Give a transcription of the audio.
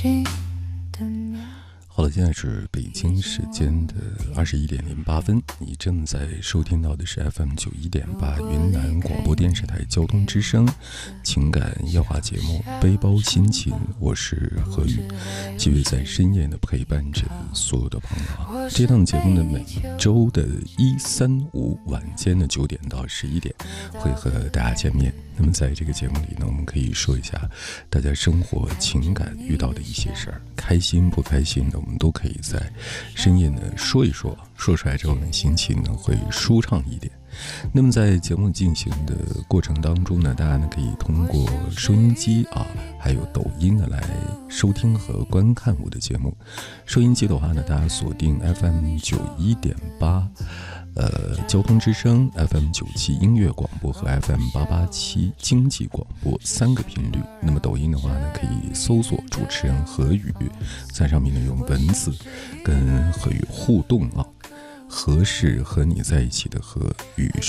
好了，现在是北京时间的21:08，你正在收听到的是 FM91.8云南广播电视台交通之声情感夜话节目《背包心情》，我是何宇，继续在深夜的陪伴着所有的朋友。这档节目呢，每周的1、3、5晚间的9点到11点会和大家见面。那么在这个节目里呢，我们可以说一下大家生活情感遇到的一些事儿，开心不开心的我们都可以在深夜呢说一说，说出来之后呢，心情呢会舒畅一点。那么在节目进行的过程当中呢，大家呢可以通过收音机还有抖音呢来收听和观看我的节目。收音机的话呢，大家锁定 FM91.8交通之声 FM97 音乐广播和 FM887 经济广播3个频率。那么抖音的话呢，可以搜索主持人何宇，在上面呢用文字跟何宇互动何是和你在一起的何，宇